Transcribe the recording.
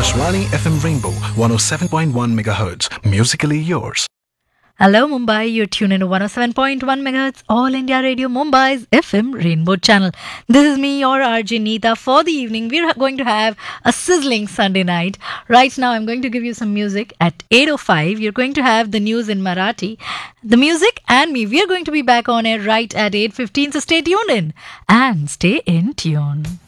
Akashwani FM Rainbow 107.1 MHz. Musically yours. Hello Mumbai, you're tuned in to 107.1 MHz All India Radio Mumbai's FM Rainbow channel. This is me, your RJ Neeta. For the evening, we're going to have a sizzling Sunday night. Right now, I'm going to give you some music. At 8:05, you're going to have the news in Marathi. The music and me, we're going to be back on air right at 8:15. So stay tuned in and stay in tune.